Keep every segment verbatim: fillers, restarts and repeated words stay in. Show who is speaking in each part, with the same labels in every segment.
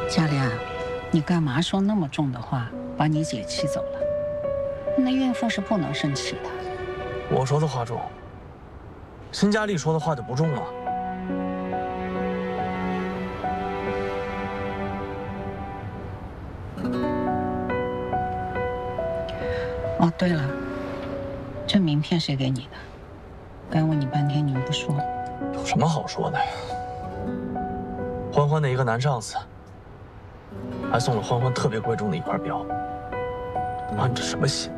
Speaker 1: 佳良，你干嘛说那么重的话，把你姐气走了？那孕妇是不能生气的。
Speaker 2: 我说的话重，辛佳丽说的话就不重了。
Speaker 1: 哦，对了，这名片谁给你的？刚问你半天，你又不说。
Speaker 2: 有什么好说的呀？欢欢的一个男上司，还送了欢欢特别贵重的一块表。妈，你这什么心？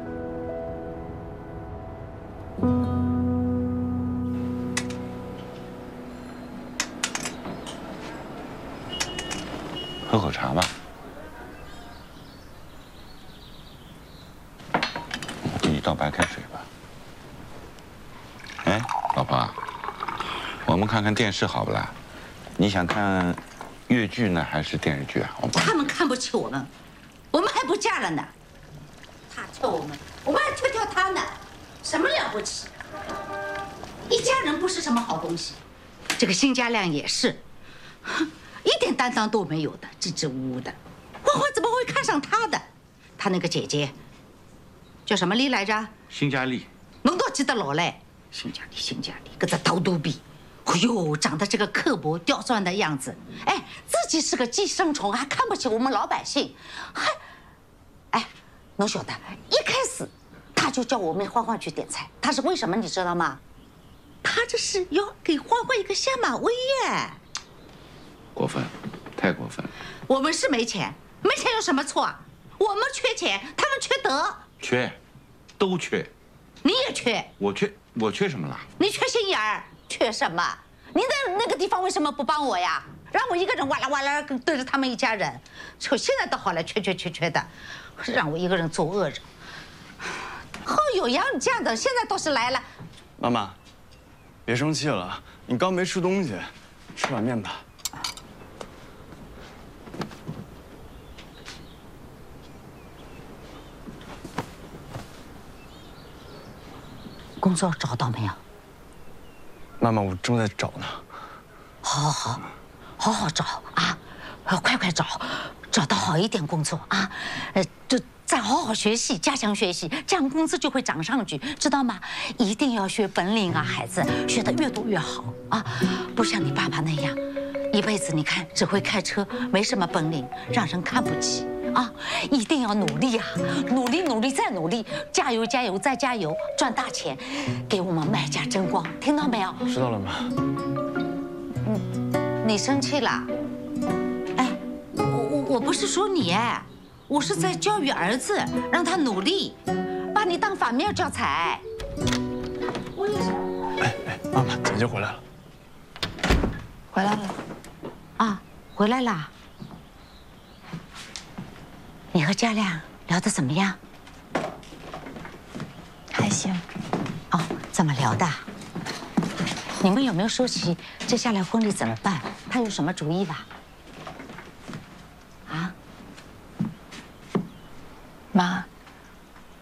Speaker 3: 喝口茶吧。我给你倒白开水吧。哎，老婆，我们看看电视好不啦？你想看粤剧呢，还是电视剧啊？我帮你
Speaker 4: 他们看不起我们，我们还不嫁了呢。他挑我们，我们还挑挑他呢，什么了不起？一家人不是什么好东西。这个辛佳亮也是，一点担当都没有的，支支吾吾的。欢欢怎么会看上他的？他那个姐姐叫什么丽来着？
Speaker 3: 辛佳丽。
Speaker 4: 侬倒记得牢嘞。辛佳丽，辛佳丽，个只头肚皮，哎呦，长得这个刻薄刁钻的样子，哎，自己是个寄生虫，还看不起我们老百姓，还，哎，侬晓得，一开始他就叫我们欢欢去点菜，他是为什么你知道吗？他这是要给欢欢一个下马威耶！
Speaker 3: 过分，太过分了。
Speaker 4: 我们是没钱，没钱有什么错啊？我们缺钱，他们缺德。
Speaker 3: 缺，都缺。
Speaker 4: 你也缺。我
Speaker 3: 缺，我缺什么了？
Speaker 4: 你缺心眼儿，缺什么？你在那个地方为什么不帮我呀？让我一个人哇啦哇啦对着他们一家人，就现在倒好了，缺缺缺缺的，让我一个人做恶人。后有养你这样的，现在倒是来了。
Speaker 5: 妈妈，别生气了，你刚没吃东西，吃碗面吧。
Speaker 4: 工作找到没有？
Speaker 5: 妈妈，我正在找呢。
Speaker 4: 好好好，好好找啊！快快找，找到好一点工作啊！呃，就再好好学习，加强学习，这样工资就会涨上去，知道吗？一定要学本领啊，孩子，学得越多越好啊！不像你爸爸那样，一辈子你看只会开车，没什么本领，让人看不起。啊，一定要努力啊！努力，努力，再努力，加油，加油，再加油，赚大钱，给我们麦家争光，听到没有？
Speaker 5: 知道了妈。
Speaker 4: 嗯，你生气了？哎，我我我不是说你哎，我是在教育儿子，让他努力，把你当反面教材。为什么？
Speaker 5: 哎哎，妈妈，姐姐回来了。
Speaker 4: 回来了。啊，回来啦。你和佳亮聊得怎么样？
Speaker 6: 还行。
Speaker 4: 哦，怎么聊的？你们有没有说起接下来婚礼怎么办？他有什么主意吧？